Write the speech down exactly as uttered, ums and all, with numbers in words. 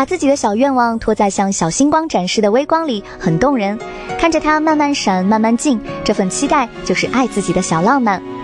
把自己的小愿望托在像小星光展示的微光里，很动人。看着它慢慢闪，慢慢静，这份期待就是爱自己的小浪漫。